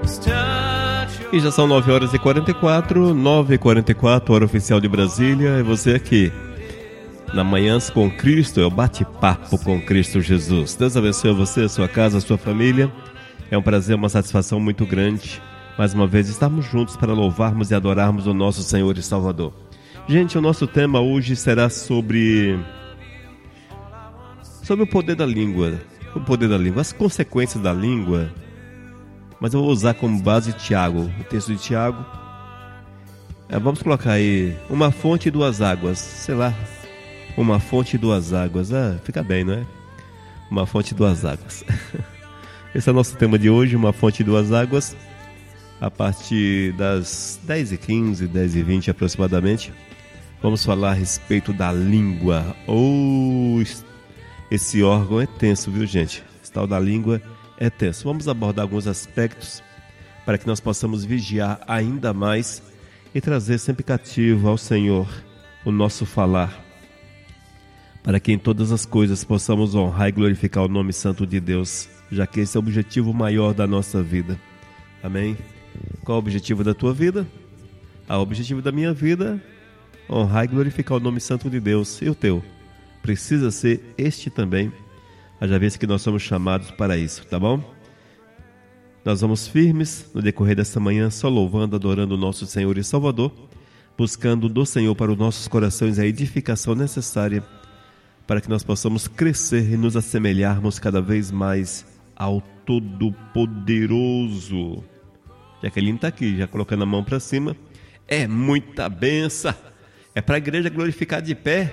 E já são 9h44, 9h44, hora oficial de Brasília. E você aqui, na Manhãs com Cristo, é o bate-papo com Cristo Jesus. Deus abençoe você, a sua casa, a sua família. É um prazer, uma satisfação muito grande, mais uma vez, estarmos juntos para louvarmos e adorarmos o nosso Senhor e Salvador. Gente, o nosso tema hoje será sobre o poder da língua. O poder da língua, as consequências da língua. Mas eu vou usar como base Tiago, o texto de Tiago. Vamos colocar aí, uma fonte e duas águas. Sei lá, uma fonte e duas águas. Fica bem, não é? Uma fonte e duas águas. Esse é o nosso tema de hoje, uma fonte e duas águas. A partir das 10h15, 10h20 aproximadamente, vamos falar a respeito da língua. Esse órgão é tenso, viu, gente? Esse tal da língua é tenso. Vamos abordar alguns aspectos para que nós possamos vigiar ainda mais e trazer sempre cativo ao Senhor o nosso falar, para que em todas as coisas possamos honrar e glorificar o nome santo de Deus, já que esse é o objetivo maior da nossa vida. Amém? Qual é o objetivo da tua vida? O objetivo da minha vida é honrar e glorificar o nome santo de Deus. E o teu? Precisa ser este também, haja vez que nós somos chamados para isso, tá bom? Nós vamos firmes no decorrer desta manhã, só louvando, adorando o nosso Senhor e Salvador, buscando do Senhor para os nossos corações a edificação necessária para que nós possamos crescer e nos assemelharmos cada vez mais ao Todo-Poderoso. Jaqueline está aqui, já colocando a mão para cima. É muita benção. É para a igreja glorificar de pé.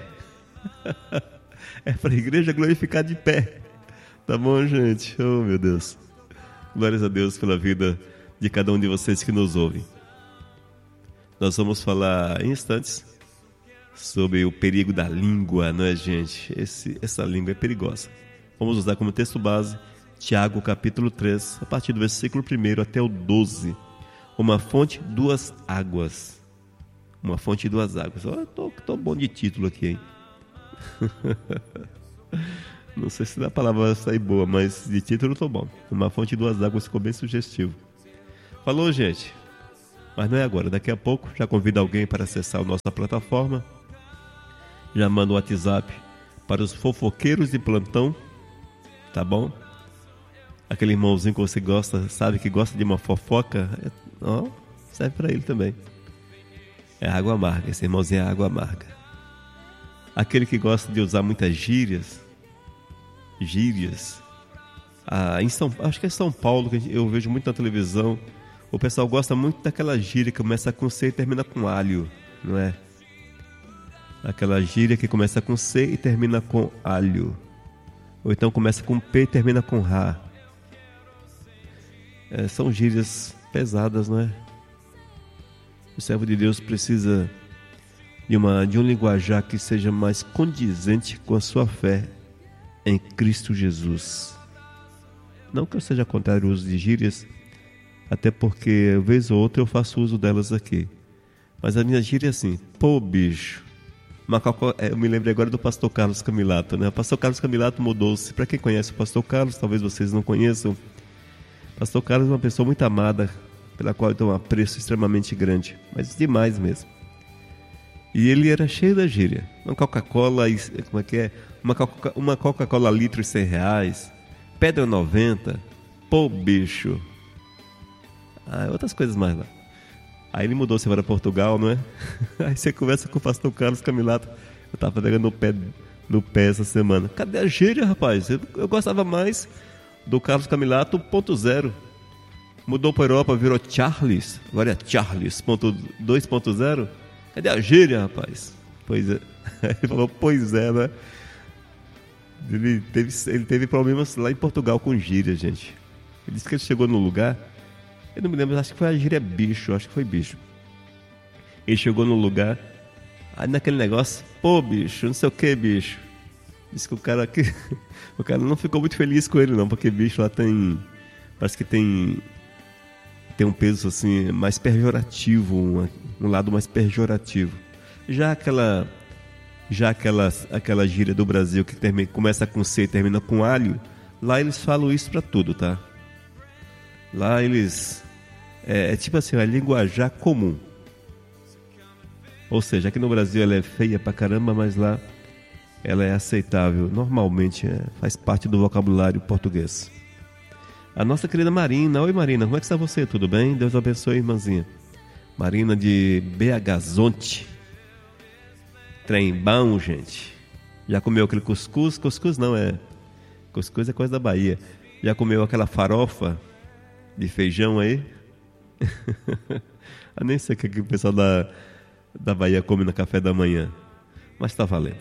É para a igreja glorificar de pé. Tá bom, gente? Oh, meu Deus. Glórias a Deus pela vida de cada um de vocês que nos ouvem. Nós vamos falar em instantes sobre o perigo da língua, não é, gente? Essa língua é perigosa. Vamos usar como texto base Tiago capítulo 3, a partir do versículo 1 até o 12. Uma fonte, duas águas. Uma fonte e duas águas. Tô bom de título aqui, hein? Não sei se a palavra vai sair boa, mas de título tô bom. Uma fonte e duas águas ficou bem sugestivo. Falou, gente? Mas não é agora, daqui a pouco já convido alguém para acessar a nossa plataforma. Já manda o WhatsApp para os fofoqueiros de plantão, tá bom? Aquele irmãozinho que você gosta, sabe que gosta de uma fofoca, serve para ele também. É água amarga, esse irmãozinho é água amarga. Aquele que gosta de usar muitas gírias. Acho que é São Paulo, que eu vejo muito na televisão. O pessoal gosta muito daquela gíria que começa com C e termina com alho, não é? Aquela gíria que começa com C e termina com alho. Ou então começa com P e termina com Rá. São gírias pesadas, não é? O servo de Deus precisa de um linguajar que seja mais condizente com a sua fé em Cristo Jesus. Não que eu seja contrário ao uso de gírias, até porque, vez ou outra, eu faço uso delas aqui. Mas a minha gíria é assim: pô, bicho. Eu me lembrei agora do pastor Carlos Camilato, né? O pastor Carlos Camilato mudou-se. Para quem conhece o pastor Carlos, talvez vocês não conheçam. O pastor Carlos é uma pessoa muito amada, pela qual eu tenho um apreço extremamente grande, mas demais mesmo. E ele era cheio da gíria. Uma Coca-Cola, como é que é? Uma Coca-Cola litro R$100, pedra 90, pô, bicho. Outras coisas mais lá. Aí ele mudou-se para Portugal, não é? Aí você conversa com o pastor Carlos Camilato. Eu tava pegando no pé essa semana. Cadê a gíria, rapaz? Eu gostava mais do Carlos Camilato 1.0. Mudou para a Europa, virou Charles. Agora é Charles 2.0. Cadê a gíria, rapaz? Pois é. Ele falou, pois é, né? Ele teve problemas lá em Portugal com gíria, gente. Ele disse que ele chegou no lugar... Eu não me lembro, acho que foi a gíria bicho, acho que foi bicho. Ele chegou no lugar, aí naquele negócio, pô, bicho, não sei o que, bicho. Disse que o cara não ficou muito feliz com ele, não, porque bicho lá parece que tem um peso assim, mais pejorativo, um lado mais pejorativo. Já aquela gíria do Brasil que começa com C e termina com alho, lá eles falam isso pra tudo, tá? Lá eles É tipo assim, a linguajar comum. Ou seja, aqui no Brasil ela é feia pra caramba, mas lá ela é aceitável. Normalmente faz parte do vocabulário português. A nossa querida Marina. Oi, Marina, como é que está você? Tudo bem? Deus abençoe, irmãzinha. Marina de BH Zonte. Trem bom, gente. Já comeu aquele cuscuz? Cuscuz não, cuscuz é coisa da Bahia. Já comeu aquela farofa de feijão aí? Eu nem sei o que o pessoal da Bahia come no café da manhã, mas está valendo.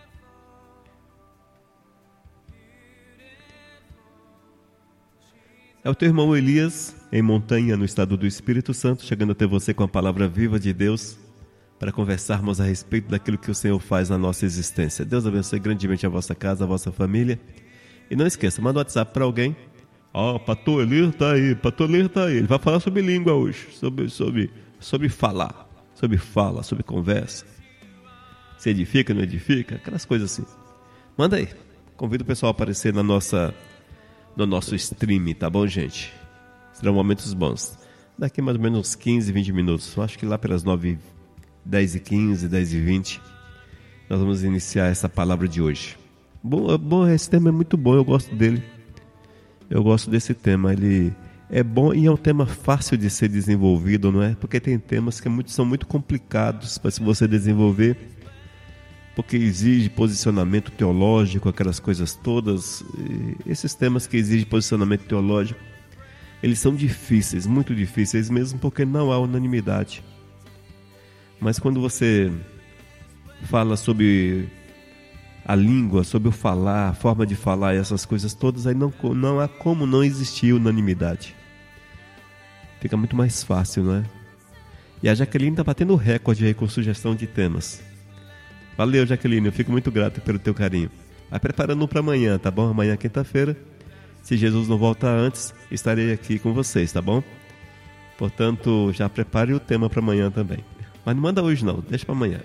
É o teu irmão Elias, em Montanha, no estado do Espírito Santo, chegando até você com a palavra viva de Deus, para conversarmos a respeito daquilo que o Senhor faz na nossa existência. Deus abençoe grandemente a vossa casa, a vossa família. E não esqueça, manda um WhatsApp para alguém. Pastor Elias está aí, Ele vai falar sobre língua hoje, sobre falar, sobre fala, sobre conversa. Se edifica, não edifica, aquelas coisas assim. Manda aí. Convido o pessoal a aparecer no nosso stream, tá bom, gente? Serão momentos bons. Daqui mais ou menos uns 15, 20 minutos. Eu acho que lá pelas 9, 10h15, 10h20, nós vamos iniciar essa palavra de hoje. Bom, esse tema é muito bom, eu gosto dele. Eu gosto desse tema, ele é bom e é um tema fácil de ser desenvolvido, não é? Porque tem temas que são muito complicados para você desenvolver, porque exige posicionamento teológico, aquelas coisas todas. E esses temas que exigem posicionamento teológico, eles são difíceis, muito difíceis mesmo, porque não há unanimidade. Mas quando você fala sobre a língua, sobre o falar, a forma de falar e essas coisas todas, aí não há como não existir unanimidade. Fica muito mais fácil, não é? E a Jaqueline está batendo recorde aí com sugestão de temas. Valeu, Jaqueline, eu fico muito grato pelo teu carinho. Vai preparando para amanhã, tá bom? Amanhã, quinta-feira, se Jesus não voltar antes, estarei aqui com vocês, tá bom? Portanto, já prepare o tema para amanhã também. Mas não manda hoje não, deixa para amanhã.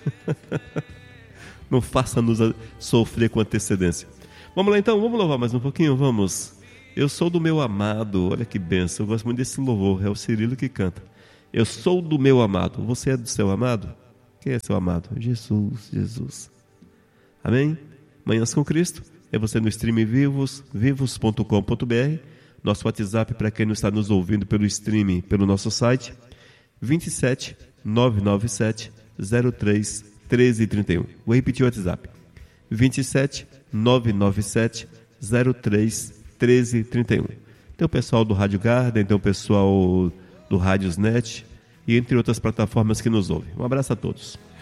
Não faça-nos sofrer com antecedência. Vamos lá então, vamos louvar mais um pouquinho, vamos. Eu sou do meu amado, olha que benção, eu gosto muito desse louvor, é o Cirilo que canta. Eu sou do meu amado, você é do seu amado? Quem é seu amado? Jesus. Amém? Manhãs com Cristo, é você no stream vivos.com.br, nosso WhatsApp para quem não está nos ouvindo pelo stream, pelo nosso site, 27 997 03 1331. Vou repetir o WhatsApp. 27 997 03 1331. Tem o pessoal do Rádio Garden, tem o pessoal do Rádiosnet e entre outras plataformas que nos ouvem. Um abraço a todos.